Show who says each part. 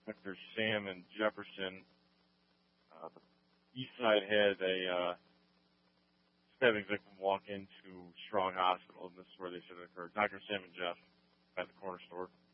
Speaker 1: Dr. Sam and Jefferson. The east side had a stabbing victim walk into Strong Hospital, and this is where they said it occurred. Dr. Sam and Jeff at the corner store.